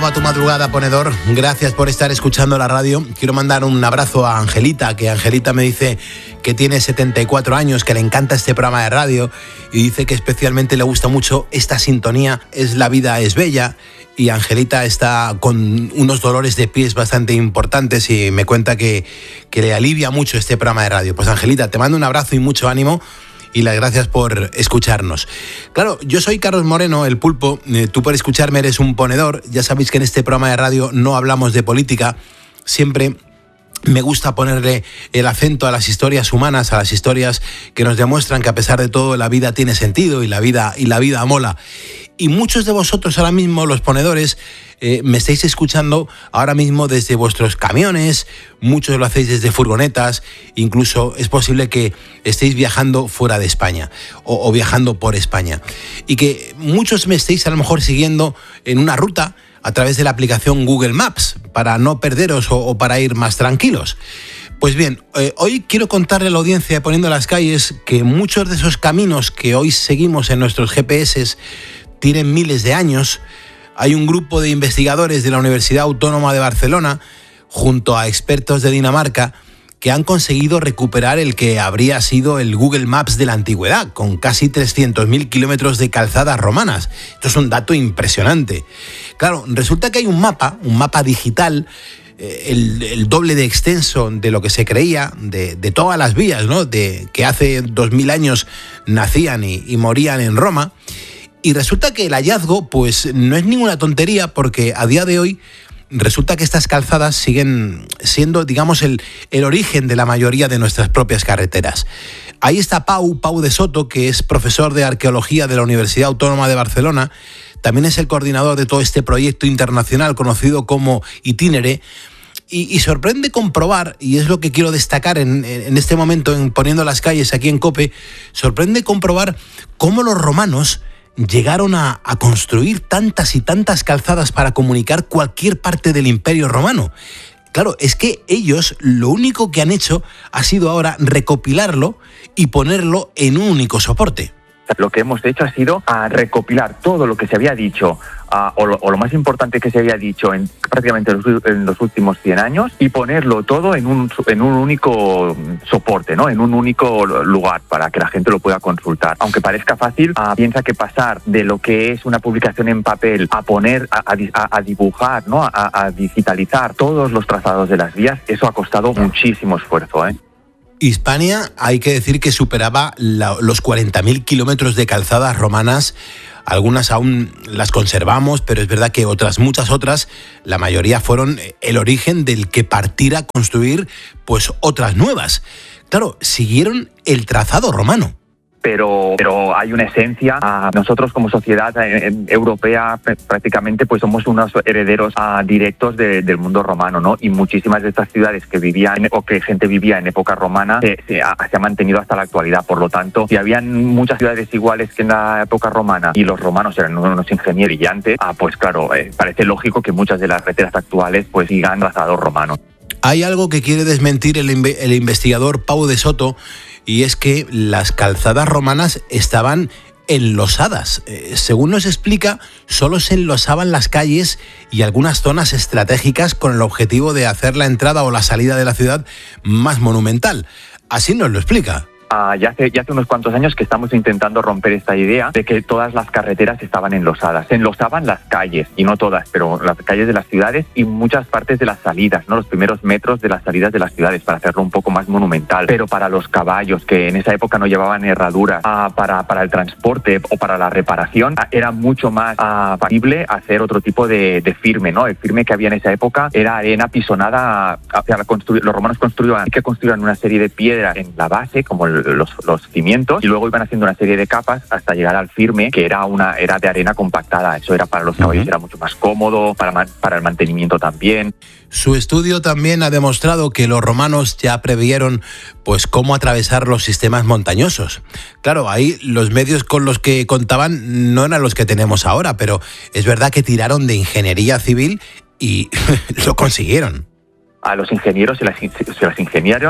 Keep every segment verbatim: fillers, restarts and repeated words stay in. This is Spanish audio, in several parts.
va tu madrugada, ponedor? Gracias por estar escuchando la radio. Quiero mandar un abrazo a Angelita, que Angelita me dice que tiene setenta y cuatro años, que le encanta este programa de radio y dice que especialmente le gusta mucho esta sintonía, Es la vida es bella. Y Angelita está con unos dolores de pies bastante importantes y me cuenta que, que le alivia mucho este programa de radio. Pues Angelita, te mando un abrazo y mucho ánimo. Y las gracias por escucharnos. Claro, yo soy Carlos Moreno, el Pulpo. Eh, tú por escucharme eres un ponedor. Ya sabéis que en este programa de radio no hablamos de política. Siempre me gusta ponerle el acento a las historias humanas, a las historias que nos demuestran que a pesar de todo la vida tiene sentido y la vida, y la vida mola. Y muchos de vosotros ahora mismo, los ponedores, eh, me estáis escuchando ahora mismo desde vuestros camiones, muchos lo hacéis desde furgonetas, incluso es posible que estéis viajando fuera de España o, o viajando por España. Y que muchos me estéis a lo mejor siguiendo en una ruta a través de la aplicación Google Maps para no perderos o, o para ir más tranquilos. Pues bien, eh, hoy quiero contarle a la audiencia de Poniendo las Calles que muchos de esos caminos que hoy seguimos en nuestros G P S tienen miles de años. Hay un grupo de investigadores de la Universidad Autónoma de Barcelona, junto a expertos de Dinamarca, que han conseguido recuperar el que habría sido el Google Maps de la antigüedad, con casi trescientos mil kilómetros de calzadas romanas. Esto es un dato impresionante. Claro, resulta que hay un mapa, un mapa digital, eh, el, el doble de extenso de lo que se creía, de, de todas las vías, ¿no?, de, que hace dos mil años nacían y, y morían en Roma. Y resulta que el hallazgo, pues, no es ninguna tontería, porque a día de hoy resulta que estas calzadas siguen siendo, digamos, el, el origen de la mayoría de nuestras propias carreteras. Ahí está Pau, Pau de Soto, que es profesor de Arqueología de la Universidad Autónoma de Barcelona. También es el coordinador de todo este proyecto internacional conocido como Itinere. Y, y sorprende comprobar, y es lo que quiero destacar en, en este momento en Poniendo las Calles aquí en COPE, sorprende comprobar cómo los romanos llegaron a, a construir tantas y tantas calzadas para comunicar cualquier parte del Imperio Romano. Claro, es que ellos lo único que han hecho ha sido ahora recopilarlo y ponerlo en un único soporte. Lo que hemos hecho ha sido a recopilar todo lo que se había dicho, uh, o, lo, o lo más importante que se había dicho en prácticamente los, en los últimos cien años, y ponerlo todo en un, en un único soporte, ¿no?, en un único lugar para que la gente lo pueda consultar. Aunque parezca fácil, uh, piensa que pasar de lo que es una publicación en papel a poner, a, a, a dibujar, ¿no?, a, a digitalizar todos los trazados de las vías, eso ha costado muchísimo esfuerzo, ¿eh? Hispania, hay que decir que superaba la, los cuarenta mil kilómetros de calzadas romanas. Algunas aún las conservamos, pero es verdad que otras, muchas otras, la mayoría fueron el origen del que partir a construir pues otras nuevas. Claro, siguieron el trazado romano. Pero, pero hay una esencia. Uh, nosotros como sociedad eh, europea prácticamente pues somos unos herederos uh, directos de, del mundo romano, ¿no? Y muchísimas de estas ciudades que vivían o que gente vivía en época romana se, se, ha, se ha mantenido hasta la actualidad. Por lo tanto, si habían muchas ciudades iguales que en la época romana y los romanos eran unos ingenieros brillantes, uh, pues claro, eh, parece lógico que muchas de las carreteras actuales pues sigan trazado romano. Hay algo que quiere desmentir el, el investigador Pau de Soto, y es que las calzadas romanas estaban enlosadas. Eh, según nos explica, solo se enlosaban las calles y algunas zonas estratégicas con el objetivo de hacer la entrada o la salida de la ciudad más monumental. Así nos lo explica. Uh, ya, hace, ya hace unos cuantos años que estamos intentando romper esta idea de que todas las carreteras estaban enlosadas. Se enlosaban las calles, y no todas, pero las calles de las ciudades y muchas partes de las salidas, ¿no?, los primeros metros de las salidas de las ciudades, para hacerlo un poco más monumental. Pero para los caballos, que en esa época no llevaban herraduras, uh, para, para el transporte o para la reparación, uh, era mucho más uh, factible hacer otro tipo de, de firme, ¿no? El firme que había en esa época era arena pisonada. O sea, constru- los romanos construían, que construían una serie de piedras en la base, como el Los, los cimientos, y luego iban haciendo una serie de capas hasta llegar al firme, que era una era de arena compactada. Eso era para los caballos, uh-huh. Era mucho más cómodo, para, para el mantenimiento también. Su estudio también ha demostrado que los romanos ya previeron pues cómo atravesar los sistemas montañosos. Claro, ahí los medios con los que contaban no eran los que tenemos ahora, pero es verdad que tiraron de ingeniería civil y lo consiguieron. A los ingenieros se las, se las ingeniaron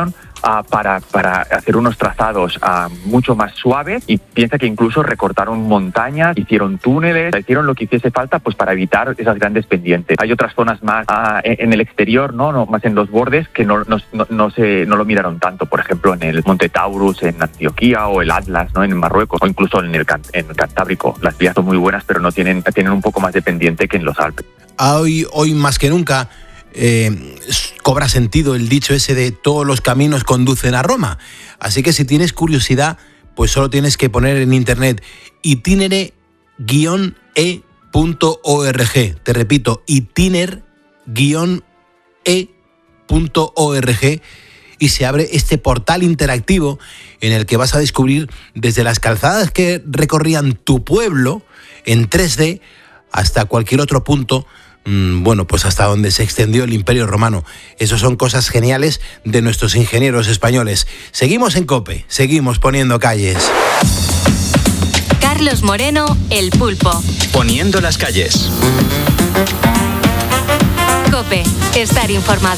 uh, para, para hacer unos trazados uh, mucho más suaves, y piensa que incluso recortaron montañas, hicieron túneles, hicieron lo que hiciese falta pues para evitar esas grandes pendientes. Hay otras zonas más uh, en el exterior, no, no, más en los bordes, que no, no, no, no, se, no lo miraron tanto, por ejemplo en el Monte Taurus en Antioquía, o el Atlas, ¿no?, en Marruecos, o incluso en el, en el Cantábrico. Las vías son muy buenas, pero no tienen, tienen un poco más de pendiente que en los Alpes. Hoy, hoy más que nunca eh, cobra sentido el dicho ese de todos los caminos conducen a Roma. Así que si tienes curiosidad, pues solo tienes que poner en internet itinere guion e punto org. Te repito, itiner guion e punto org, y se abre este portal interactivo en el que vas a descubrir desde las calzadas que recorrían tu pueblo en tres D hasta cualquier otro punto, mmm, bueno, pues hasta donde se extendió el Imperio Romano. Esas son cosas geniales de nuestros ingenieros españoles. Seguimos en COPE, seguimos poniendo calles. Carlos Moreno, El Pulpo. Poniendo las calles. COPE, estar informado.